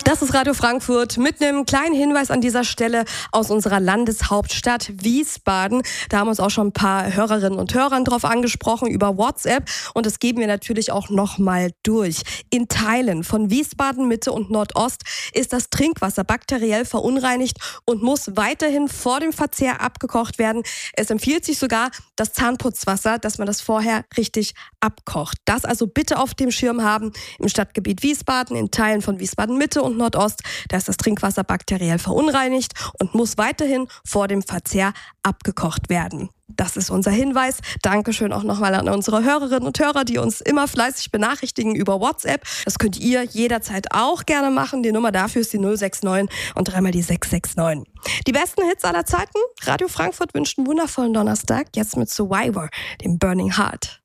Das ist Radio Frankfurt mit einem kleinen Hinweis an dieser Stelle aus unserer Landeshauptstadt Wiesbaden. Da haben uns auch schon ein paar Hörerinnen und Hörer drauf angesprochen über WhatsApp und das geben wir natürlich auch nochmal durch. In Teilen von Wiesbaden, Mitte und Nordost ist das Trinkwasser bakteriell verunreinigt und muss weiterhin vor dem Verzehr abgekocht werden. Es empfiehlt sich sogar das Zahnputzwasser, dass man das vorher richtig abkocht. Das also bitte auf dem Schirm haben. Im Stadtgebiet Wiesbaden, in Teilen von Wiesbaden Mitte und Nordost, da ist das Trinkwasser bakteriell verunreinigt und muss weiterhin vor dem Verzehr abgekocht werden. Das ist unser Hinweis. Dankeschön auch nochmal an unsere Hörerinnen und Hörer, die uns immer fleißig benachrichtigen über WhatsApp. Das könnt ihr jederzeit auch gerne machen. Die Nummer dafür ist die 069 und dreimal die 669. Die besten Hits aller Zeiten. Radio Frankfurt wünscht einen wundervollen Donnerstag. Jetzt mit Survivor, dem Burning Heart.